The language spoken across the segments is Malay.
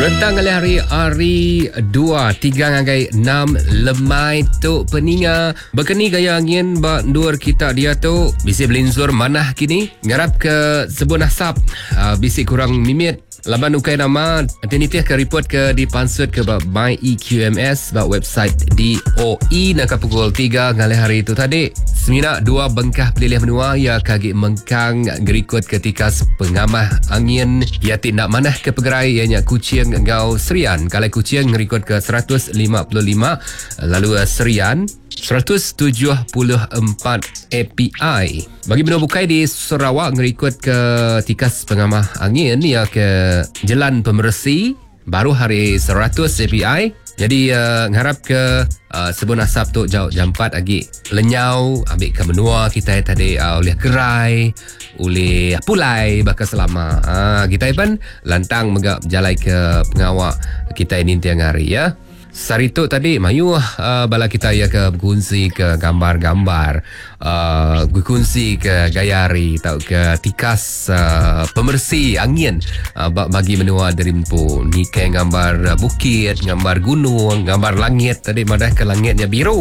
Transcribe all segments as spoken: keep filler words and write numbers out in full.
Rentang kali hari hari dua tiga ngagai enam lemai tu peninga berkeni gaya angin bak ndur kita dia tu bisi belinzur manah kini ngarap ke sebuah nasab uh, bisi kurang mimit laban ukai nama tinitih ke report ke dipansut ke bak My E Q M S bak website D O E nak pukul tiga ngali hari itu tadi semina dua bengkah pelilih menua ia kagi mengkang gerikut ketika pengamah angin ia tindak manah ke pegerai ianya Kuching ngau Serian kalau Kuching ngerikut ke seratus lima puluh lima lalu Serian seratus tujuh puluh empat A P I. Bagi benua bukai di Sarawak ngerikut ke tikas pengamah angin ia ke Jalan Pemersi baru hari seratus A P I. Jadi uh, ngarap ke uh, sebuah nasab tu jauh jam empat lagi lenyau ambil ke benua kita tadi uh, oleh gerai oleh pulai bakal selama uh, kita pun lantang megap jalai ke pengawak kita ini tiang hari ya. Saritu tadi mayu uh, bala kita ya ke berkongsi ke gambar-gambar uh, berkongsi ke gayari tau ke tikas uh, pemersi angin uh, bagi menua dari mpu ni kayak gambar uh, bukit, gambar gunung, gambar langit tadi madah ke langitnya biru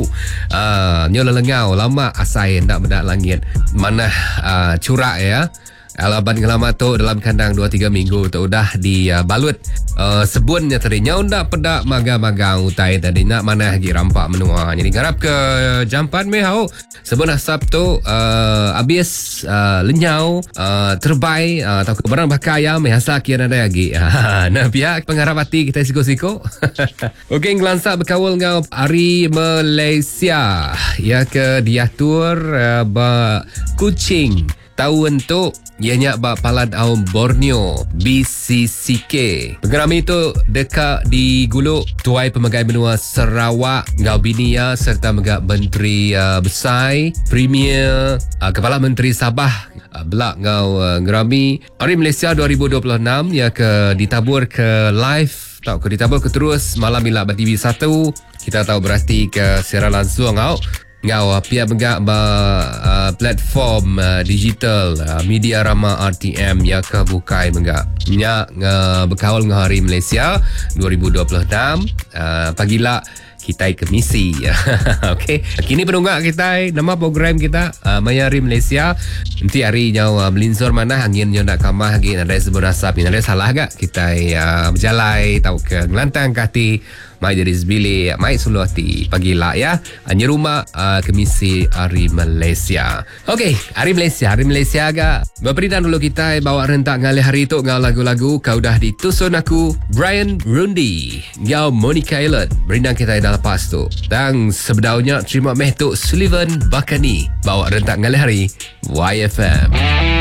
uh, nyola lengau lama asai nak bedak langit mana uh, curak ya. Alaban kelama tu dalam kandang dua tiga minggu tu udah dibalut uh, sebunnya tadi nyau ndak pedak maga-maga utai tadi nak mana lagi rampak menua jadi garap ke jam empat mehau sebun asap tu uh, habis uh, lenyau uh, terbai uh, atau kebarang bakaya mehasa kian ada lagi nah pihak pengharap hati kita siko-siko okey ngelansak berkawal ngau hari Malaysia ya ke diatur uh, ba Kuching tahun tu ianya bak palad au Borneo B C C K. Program itu dekat di Guluk tuai pemegai benua Sarawak ngau binia serta megak menteri uh, besai Premier uh, Kepala Menteri Sabah uh, belak ngau uh, ngerami hari Malaysia dua ribu dua puluh enam ya ke ditabur ke live tak ke ditabur ke terus malam bila T V satu kita tahu berarti ke secara langsung ngau ngau pihak megak ba uh, platform uh, digital uh, media rama R T M ya ke bukai megak nya uh, berkawal ngau hari Malaysia dua ribu dua puluh enam uh, pagila kita ke misi okey kini penunggak kita nama program kita uh, Mayari Malaysia nanti hari nyau uh, melinzor mana angin nyau nak kamah lagi ada sebuah nasab ada salah gak kita uh, berjalai tahu ke ngelantang kati mai jadi sebili mai suluati pagila ya hanya rumah uh, kemisi hari Malaysia. Okey hari Malaysia hari Malaysia agak berperidan dulu kita bawa rentak ngalih hari itu ngau lagu-lagu kau dah ditusun aku Brian Rundi ngau Monica Elliot berindang kita dah lepas tu dan sebedaunya terima meh tu Sullivan Bakani bawa rentak ngalih hari Y F M.